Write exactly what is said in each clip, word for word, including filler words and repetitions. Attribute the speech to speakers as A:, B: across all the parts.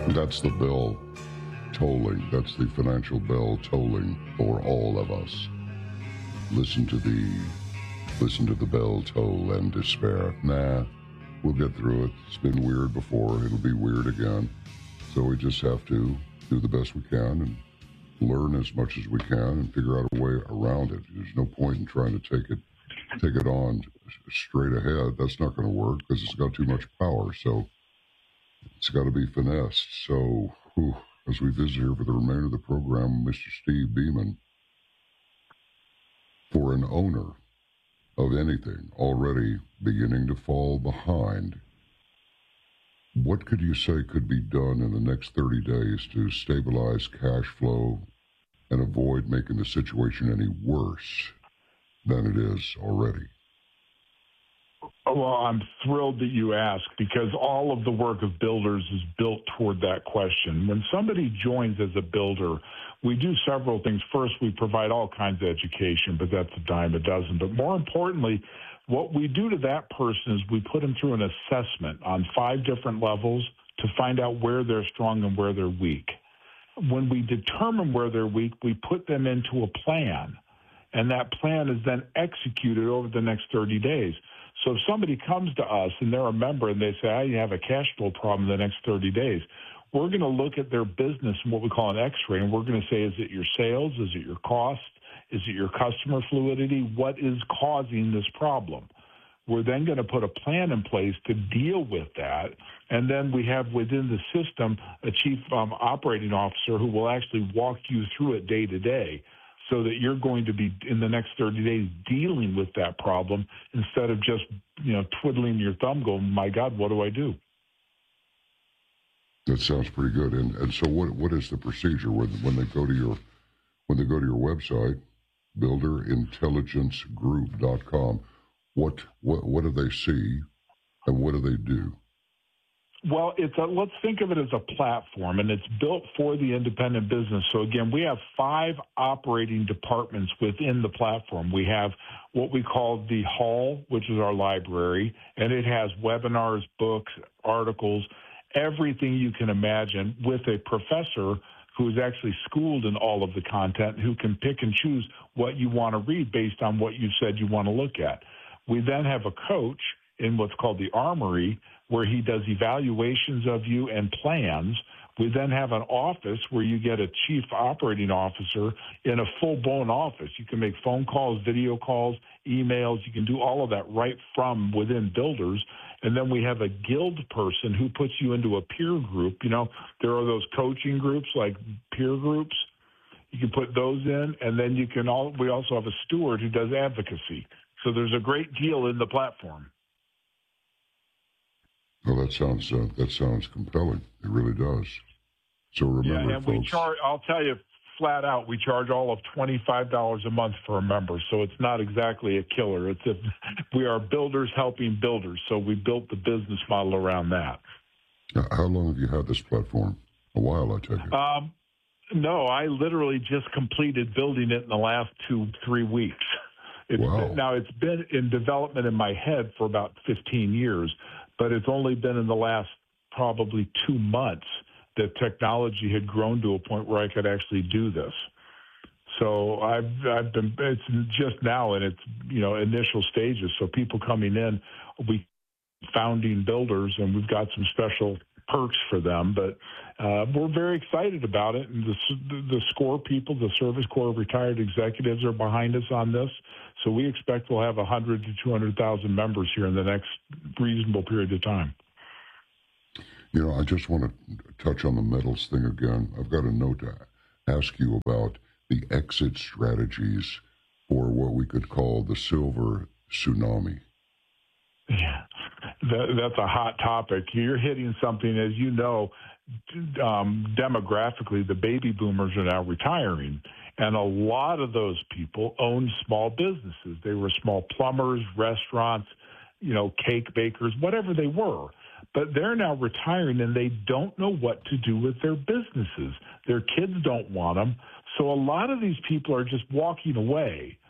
A: That's the bell tolling. That's the financial bell tolling for all of us. Listen to the listen to the bell toll and despair. Nah, we'll get through it. It's been weird before. It'll be weird again. So we just have to do the best we can and learn as much as we can and figure out a way around it. There's no point in trying to take it take it on straight ahead. That's not going to work because it's got too much power. So it's got to be finessed. So whew, as we visit here for the remainder of the program, Mister Steve Beeman, for an owner of anything already beginning to fall behind, what could you say could be done in the next thirty days to stabilize cash flow and avoid making the situation any worse than it is already?
B: Well, I'm thrilled that you asked, because all of the work of builders is built toward that question. When somebody joins as a builder, we do several things. First, we provide all kinds of education, but that's a dime a dozen. But more importantly, what we do to that person is we put them through an assessment on five different levels to find out where they're strong and where they're weak. When we determine where they're weak, we put them into a plan, and that plan is then executed over the next thirty days. So if somebody comes to us and they're a member and they say, I have a cash flow problem in the next thirty days, we're going to look at their business in what we call an X-ray, and we're going to say, is it your sales? Is it your cost? Is it your customer fluidity? What is causing this problem? We're then going to put a plan in place to deal with that, and then we have within the system a chief um, operating officer who will actually walk you through it day to day, so that you're going to be, in the next thirty days, dealing with that problem instead of just, you know, twiddling your thumb going, my God, what do I do?
A: That sounds pretty good. And and so what what is the procedure when when they go to your when they go to your website, builder intelligence group dot com? What what what do they see and what do they do?
B: Well, it's a, let's think of it as a platform, and it's built for the independent business. So, again, we have five operating departments within the platform. We have what we call the hall, which is our library, and it has webinars, books, articles, everything you can imagine, with a professor who is actually schooled in all of the content, who can pick and choose what you want to read based on what you said you want to look at. We then have a coach in what's called the Armory, where he does evaluations of you and plans. We then have an office where you get a chief operating officer in a full-blown office. You can make phone calls, video calls, emails. You can do all of that right from within Builders. And then we have a guild person who puts you into a peer group. You know, there are those coaching groups like peer groups. You can put those in, and then you can all. We also have a steward who does advocacy. So there's a great deal in the platform.
A: Well, that sounds uh, that sounds compelling. It really does. So remember,
B: yeah, and
A: folks,
B: we charge. I'll tell you flat out, we charge all of twenty-five dollars a month for a member. So it's not exactly a killer. It's a, we are builders helping builders. So we built the business model around that.
A: How long have you had this platform? A while, I take it.
B: Um, no, I literally just completed building it in the last two, three weeks. It's
A: Wow.
B: been, now, it's been in development in my head for about fifteen years, but it's only been in the last probably two months that technology had grown to a point where I could actually do this. So I've, I've been, it's just now in its, you know, initial stages. So people coming in, we founding builders, and we've got some special perks for them, but uh, we're very excited about it. And the, the SCORE people, the Service Corps of Retired Executives, are behind us on this. So we expect we'll have one hundred to two hundred thousand members here in the next reasonable period of time.
A: You know, I just want to touch on the metals thing again. I've got a note to ask you about the exit strategies for what we could call the silver tsunami.
B: Yeah, that, that's a hot topic. You're hitting something, as you know, um, demographically, the baby boomers are now retiring. And a lot of those people owned small businesses. They were small plumbers, restaurants, you know, cake bakers, whatever they were. But they're now retiring, and they don't know what to do with their businesses. Their kids don't want them. So a lot of these people are just walking away.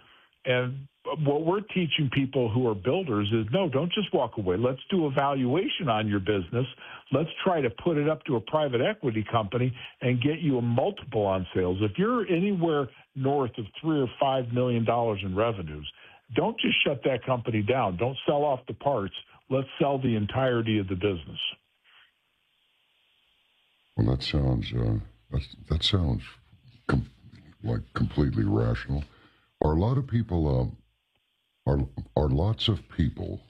B: And what we're teaching people who are builders is, no, don't just walk away. Let's do a valuation on your business. Let's try to put it up to a private equity company and get you a multiple on sales. If you're anywhere north of three or five million dollars in revenues, don't just shut that company down. Don't sell off the parts. Let's sell the entirety of the business.
A: Well, that sounds uh, that, that sounds com- like completely rational. Are a lot of people um, are are lots of people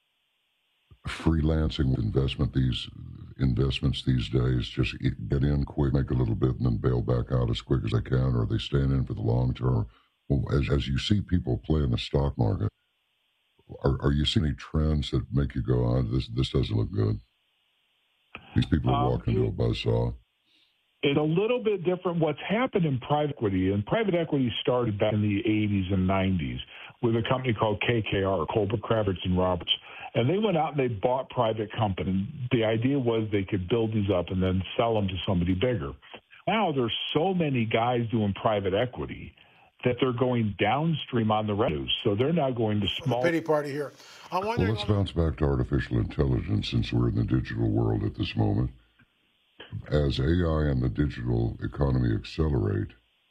A: freelancing investment these investments these days? Just get in quick, make a little bit, and then bail back out as quick as they can, or are they staying in for the long term? Well, as as you see people play in the stock market, are are you seeing any trends that make you go, "Oh, this this doesn't look good"? These people are
B: um,
A: walking into a buzzsaw.
B: It's a little bit different. What's happened in private equity, and private equity started back in the eighties and nineties with a company called K K R, Colbert, Kravitz, and Roberts. And they went out and they bought private companies. The idea was they could build these up and then sell them to somebody bigger. Now there's so many guys doing private equity that they're going downstream on the revenues. So they're now going to small...
C: Pity party here. I'm
A: well, let's bounce back to artificial intelligence since we're in the digital world at this moment. As A I and the digital economy accelerate,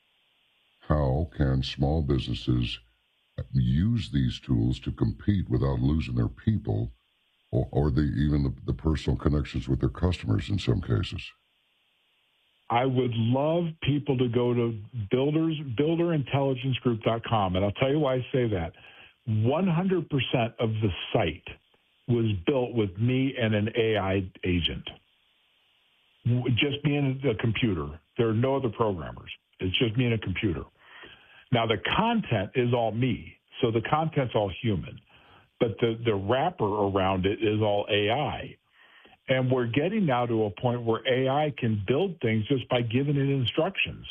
A: how can small businesses use these tools to compete without losing their people or, or the, even the, the personal connections with their customers in some cases?
B: I would love people to go to builders, builder intelligence group dot com, and I'll tell you why I say that. one hundred percent of the site was built with me and an A I agent. Just me and a computer. There are no other programmers. It's just me and a computer. Now, the content is all me, so the content's all human. But the, the wrapper around it is all A I. And we're getting now to a point where A I can build things just by giving it instructions.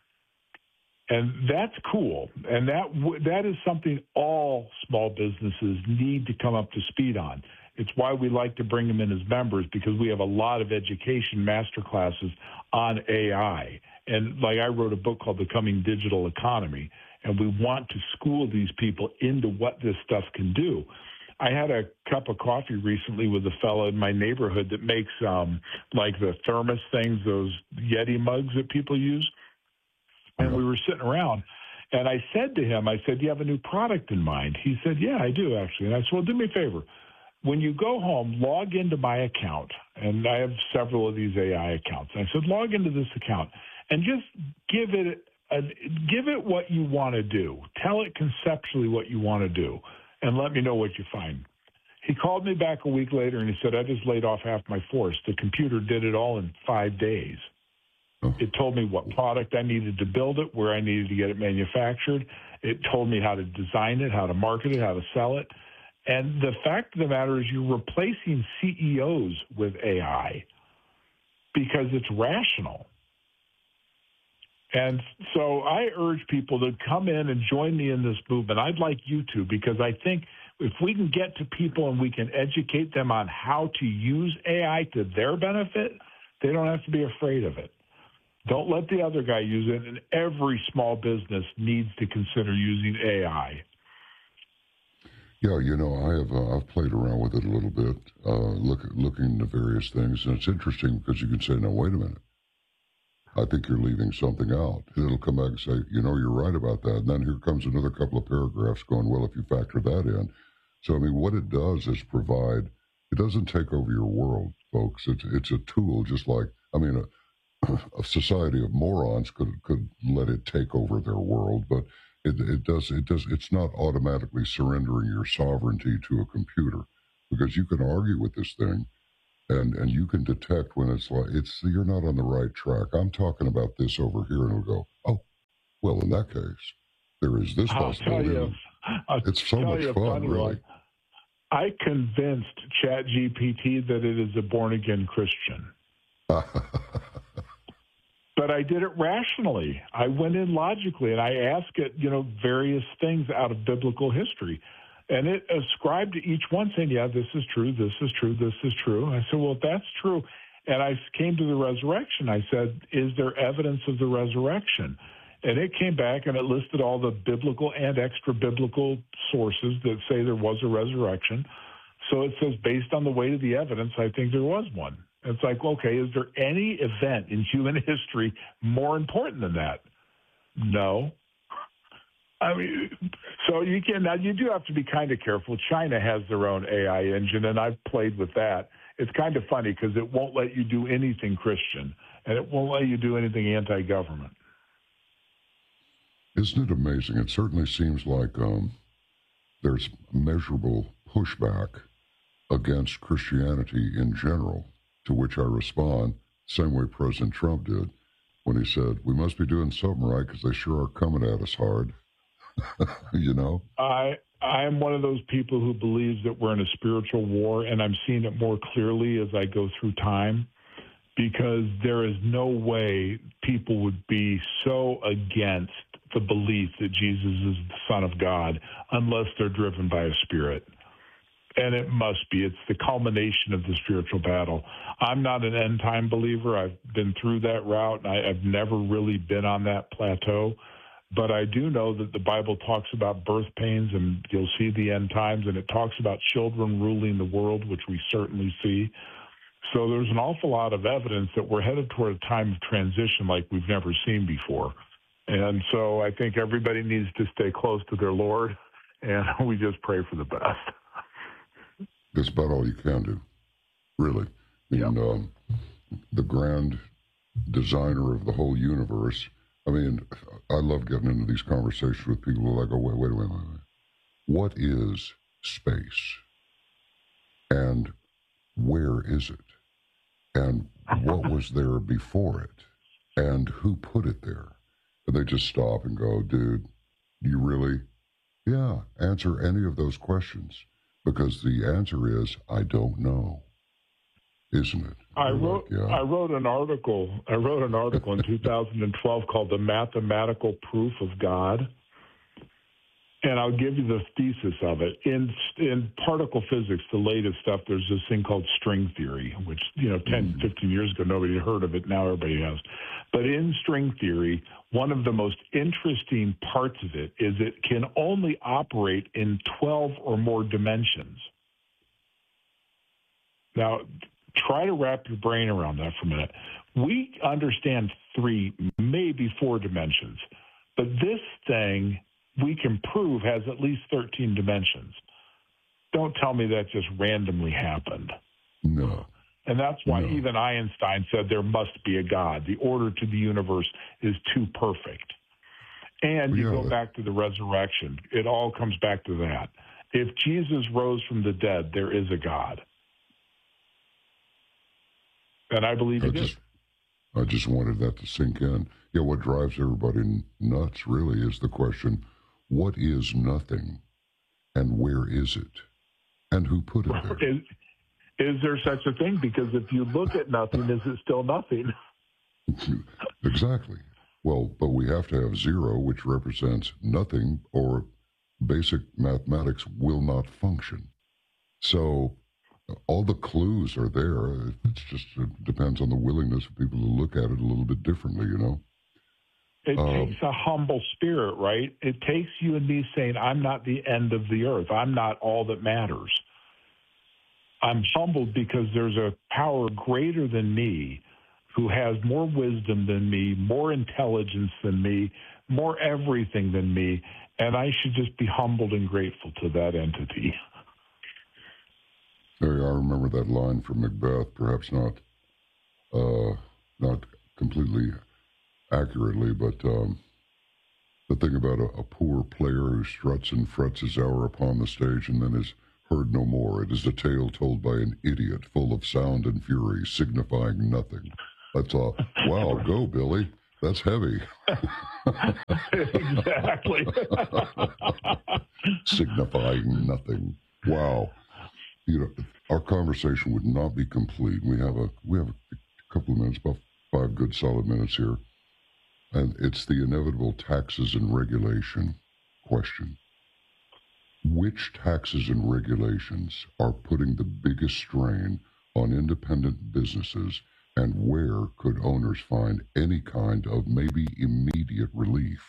B: And that's cool. And that that is something all small businesses need to come up to speed on. It's why we like to bring them in as members, because we have a lot of education master classes on A I. And like I wrote a book called The Coming Digital Economy, and we want to school these people into what this stuff can do. I had a cup of coffee recently with a fellow in my neighborhood that makes um, like the thermos things, those Yeti mugs that people use. And we were sitting around, and I said to him, I said, "Do you have a new product in mind?" He said, "Yeah, I do, actually." And I said, "Well, do me a favor. When you go home, log into my account," and I have several of these A I accounts. And I said, "Log into this account and just give it a, give it what you want to do. Tell it conceptually what you want to do, and let me know what you find." He called me back a week later, and he said, "I just laid off half my force. The computer did it all in five days. It told me what product I needed to build it, where I needed to get it manufactured. It told me how to design it, how to market it, how to sell it. And the fact of the matter is you're replacing C E Os with A I because it's rational. And so I urge people to come in and join me in this movement. I'd like you to, because I think if we can get to people and we can educate them on how to use A I to their benefit, they don't have to be afraid of it. Don't let the other guy use it, and every small business needs to consider using A I.
A: Yeah, you know, I have uh, I've played around with it a little bit, uh, look, looking into various things, and it's interesting because you can say, "Now, wait a minute, I think you're leaving something out." And it'll come back and say, "You know, you're right about that." And then here comes another couple of paragraphs going, "Well, if you factor that in." So, I mean, what it does is provide, it doesn't take over your world, folks. It's it's a tool, just like, I mean, a, a society of morons could could let it take over their world, but it it does it does it's not automatically surrendering your sovereignty to a computer, because you can argue with this thing, and and you can detect when it's like it's you're not on the right track. I'm talking about this over here, and it'll go, "Oh, well, in that case, there is this
B: I'll
A: possibility."
B: tell you, I'll
A: it's so much fun, really.
B: One. I convinced ChatGPT that it is a born-again Christian. But I did it rationally. I went in logically, and I asked it, you know, various things out of biblical history. And it ascribed to each one saying, "Yeah, this is true, this is true, this is true." And I said, "Well, if that's true," and I came to the resurrection, I said, "Is there evidence of the resurrection?" And it came back and it listed all the biblical and extra biblical sources that say there was a resurrection. So it says, based on the weight of the evidence, I think there was one. It's like, okay, is there any event in human history more important than that? No. I mean, so you can, now you do have to be kind of careful. China has their own A I engine, and I've played with that. It's kind of funny because it won't let you do anything Christian, and it won't let you do anything anti-government.
A: Isn't it amazing? It certainly seems like um, there's measurable pushback against Christianity in general, to which I respond, same way President Trump did, when he said, we must be doing something right because they sure are coming at us hard. You know?
B: I I am one of those people who believes that we're in a spiritual war, and I'm seeing it more clearly as I go through time, because there is no way people would be so against the belief that Jesus is the Son of God unless they're driven by a spirit. And it must be. It's the culmination of the spiritual battle. I'm not an end-time believer. I've been through that route, and I, I've never really been on that plateau. But I do know that the Bible talks about birth pains, and you'll see the end times, and it talks about children ruling the world, which we certainly see. So there's an awful lot of evidence that we're headed toward a time of transition like we've never seen before. And so I think everybody needs to stay close to their Lord, and we just pray for the best.
A: That's about all you can do, really. I mean, yep. um, the grand designer of the whole universe. I mean, I love getting into these conversations with people who are like, oh, wait, wait, wait, wait, wait. What is space? And where is it? And what was there before it? And who put it there? And they just stop and go, dude, you really? Yeah, answer any of those questions. Because the answer is, I don't know, isn't it?
B: I wrote, like, yeah. I wrote an article. I wrote an article in two thousand twelve called "The Mathematical Proof of God," and I'll give you the thesis of it. In in particle physics, the latest stuff, there's this thing called string theory, which you know, ten, fifteen years ago nobody had heard of it. Now everybody has. But in string theory, one of the most interesting parts of it is it can only operate in twelve or more dimensions. Now, try to wrap your brain around that for a minute. We understand three, maybe four dimensions, but this thing we can prove has at least thirteen dimensions. Don't tell me that just randomly happened.
A: No.
B: And that's why
A: no.
B: even Einstein said there must be a God. The order to the universe is too perfect. And you yeah, go back to the resurrection. It all comes back to that. If Jesus rose from the dead, there is a God. And I believe
A: I
B: he
A: just,
B: did.
A: I just wanted that to sink in. Yeah, what drives everybody nuts really is the question, what is nothing? And where is it? And who put it there?
B: Is, is there such a thing? Because if you look at nothing, is it still nothing?
A: Exactly. Well, but we have to have zero, which represents nothing, or basic mathematics will not function. So all the clues are there. It's just it depends on the willingness of people to look at it a little bit differently, you know?
B: It um, takes a humble spirit, right? It takes you and me saying, I'm not the end of the earth. I'm not all that matters. I'm humbled because there's a power greater than me who has more wisdom than me, more intelligence than me, more everything than me, and I should just be humbled and grateful to that entity.
A: Hey, I remember that line from Macbeth, perhaps not uh, not completely accurately, but um, the thing about a, a poor player who struts and frets his hour upon the stage and then is heard no more. It is a tale told by an idiot, full of sound and fury, signifying nothing. That's all. Wow, go, Billy. That's heavy.
B: Exactly.
A: Signifying nothing. Wow. You know, our conversation would not be complete. We have a we have a couple of minutes, about five good solid minutes here, and it's the inevitable taxes and regulation question. Which taxes and regulations are putting the biggest strain on independent businesses And where could owners find any kind of maybe immediate relief?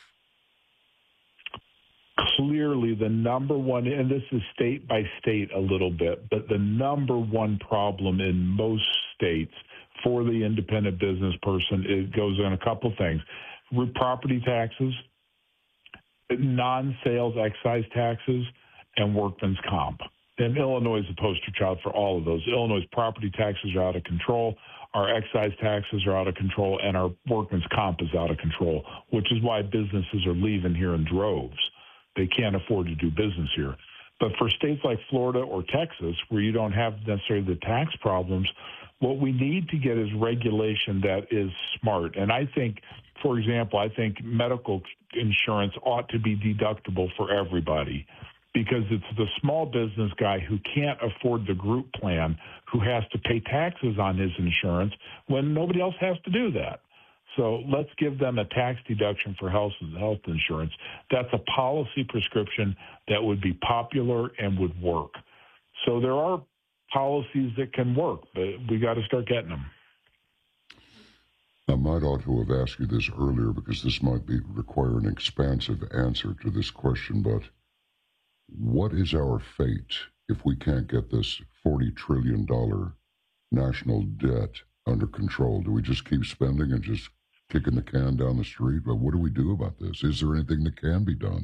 B: Clearly, the number one, and this is state by state a little bit, but the number one problem in most states for the independent business person, it goes on a couple things. Property taxes, non-sales excise taxes, and workman's comp. And Illinois is a poster child for all of those. Illinois' property taxes are out of control, our excise taxes are out of control, and our workman's comp is out of control, which is why businesses are leaving here in droves. They can't afford to do business here. But for states like Florida or Texas, where you don't have necessarily the tax problems, what we need to get is regulation that is smart. And I think, for example, I think medical insurance ought to be deductible for everybody, because it's the small business guy who can't afford the group plan who has to pay taxes on his insurance when nobody else has to do that. So let's give them a tax deduction for health health insurance. That's a policy prescription that would be popular and would work. So there are policies that can work, but we got to start getting them.
A: I might ought to have asked you this earlier, because this might be require an expansive answer to this question, but what is our fate if we can't get this forty trillion dollars national debt under control? Do we just keep spending and just kicking the can down the street? But what do we do about this? Is there anything that can be done?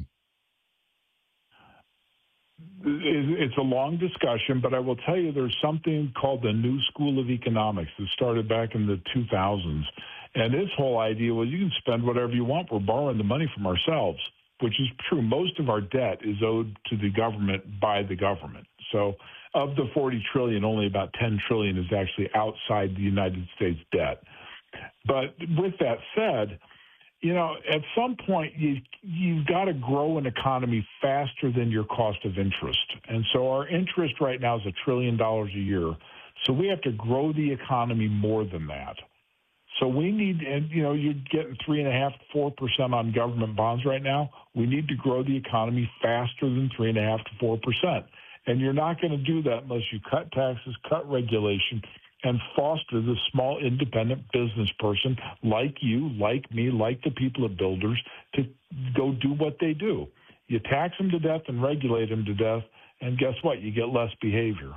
B: It's a long discussion, but I will tell you there's something called the New School of Economics that started back in the two thousands. And this whole idea was you can spend whatever you want. We're borrowing the money from ourselves, which is true. Most of our debt is owed to the government by the government. So of the forty trillion dollars, only about ten trillion dollars is actually outside the United States debt. But with that said, you know, at some point, you, you've got to grow an economy faster than your cost of interest. And so our interest right now is a trillion dollars a year. So we have to grow the economy more than that. So we need, and you know, you're getting three and a half, four percent on government bonds right now. We need to grow the economy faster than three and a half to four percent. And you're not going to do that unless you cut taxes, cut regulation, and foster the small independent business person like you, like me, like the people at Builders to go do what they do. You tax them to death and regulate them to death, and guess what? You get less behavior.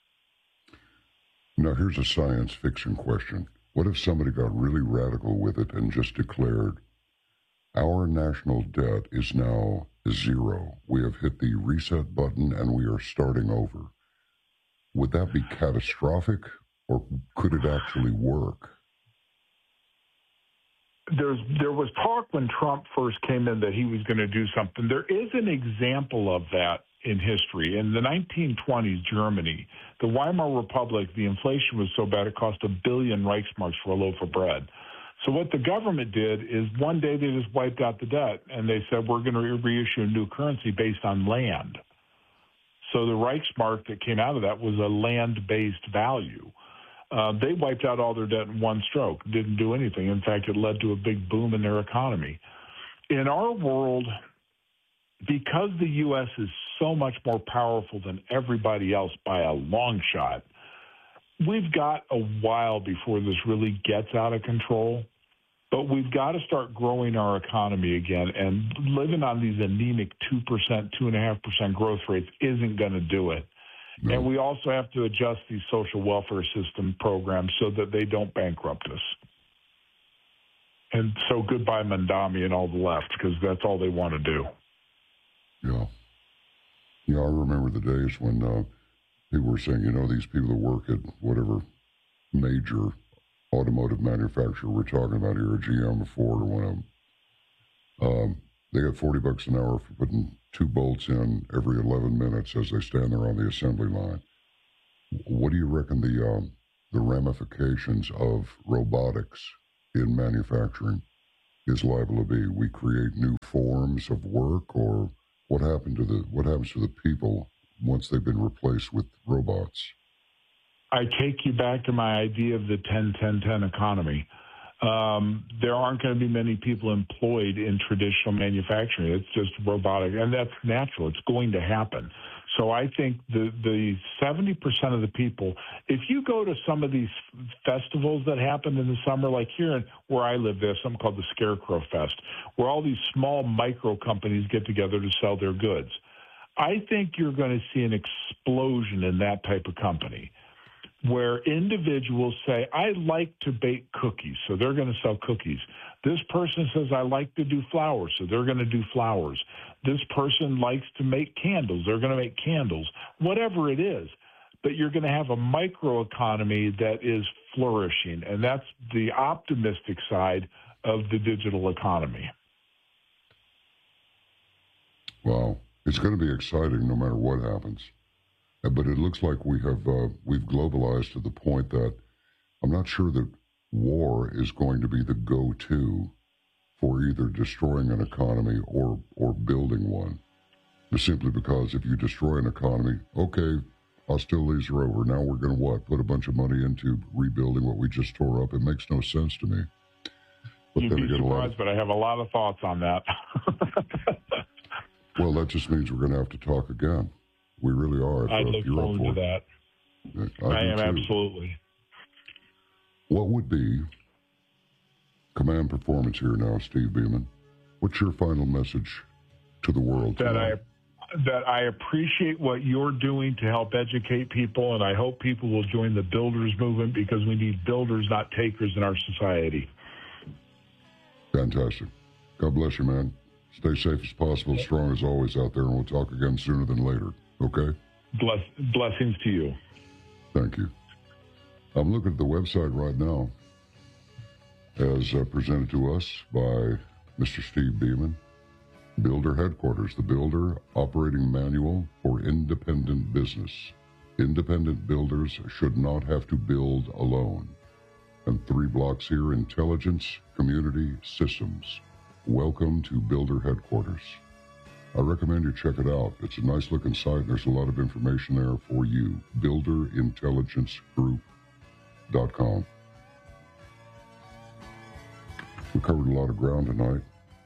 A: Now, here's a science fiction question. What if somebody got really radical with it and just declared, our national debt is now zero. We have hit the reset button and we are starting over. Would that be catastrophic, or could it actually work?
B: There's, there was talk when Trump first came in that he was going to do something. There is an example of that in history. In the nineteen twenties, Germany, the Weimar Republic, the inflation was so bad it cost a billion Reichsmarks for a loaf of bread. So what the government did is one day they just wiped out the debt, and they said, we're going to reissue a new currency based on land. So the Reichsmark that came out of that was a land-based value. Uh, they wiped out all their debt in one stroke, didn't do anything. In fact, it led to a big boom in their economy. In our world, because the U S is so much more powerful than everybody else by a long shot, we've got a while before this really gets out of control. But we've got to start growing our economy again, and living on these anemic two percent, two point five percent growth rates isn't going to do it. No. And we also have to adjust these social welfare system programs so that they don't bankrupt us. And so goodbye Mandami and all the left, because that's all they want to do.
A: Yeah. Yeah, I remember the days when uh, people were saying, you know, these people that work at whatever major automotive manufacturer we're talking about here, G M or Ford or one of them, um, they get forty bucks an hour for putting two bolts in every eleven minutes as they stand there on the assembly line. What do you reckon the um, the ramifications of robotics in manufacturing is liable to be? We create new forms of work, or what happened to the what happens to the people once they've been replaced with robots?
B: I take you back to my idea of the ten ten ten economy. Um, there aren't going to be many people employed in traditional manufacturing. It's just robotic, and that's natural. It's going to happen. So I think the the seventy percent of the people, if you go to some of these festivals that happen in the summer, like here in, where I live, there's something called the Scarecrow Fest, where all these small micro companies get together to sell their goods. I think you're going to see an explosion in that type of company, where individuals say, I like to bake cookies, so they're going to sell cookies. This person says, I like to do flowers, so they're going to do flowers. This person likes to make candles, they're going to make candles, whatever it is. But you're going to have a microeconomy that is flourishing, and that's the optimistic side of the digital economy.
A: Wow. It's going to be exciting no matter what happens. But it looks like we have uh, we've globalized to the point that I'm not sure that war is going to be the go-to for either destroying an economy or or building one. Simply because if you destroy an economy, okay, hostilities are over. Now we're going to what? Put a bunch of money into rebuilding what we just tore up. It makes no sense to me.
B: But You'd be surprised, of, but I have a lot of thoughts on that.
A: Well, that just means we're going to have to talk again. We really are.
B: I look forward to that.
A: I,
B: I am,
A: too.
B: absolutely.
A: What would be command performance here now, Steve Beeman? What's your final message to the world
B: that
A: today?
B: I that I appreciate what you're doing to help educate people, and I hope people will join the builders movement, because we need builders, not takers, in our society.
A: Fantastic. God bless you, man. Stay safe as possible, strong as always out there, and we'll talk again sooner than later. Okay?
B: Bless, blessings to you.
A: Thank you. I'm looking at the website right now, as uh, presented to us by Mister Steve Beeman. Builder Headquarters, the Builder Operating Manual for Independent Business. Independent builders should not have to build alone. And three blocks here, Intelligence Community Systems. Welcome to Builder Headquarters. I recommend you check it out. It's a nice looking site, and there's a lot of information there for you. builder intelligence group dot com. We covered a lot of ground tonight,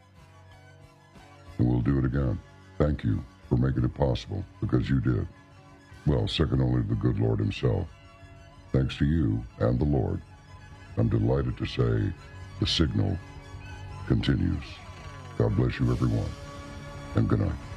A: and we'll do it again. Thank you for making it possible, because you did. Well, second only to the good Lord himself. Thanks to you and the Lord, I'm delighted to say the signal continues. God bless you, everyone, and good night.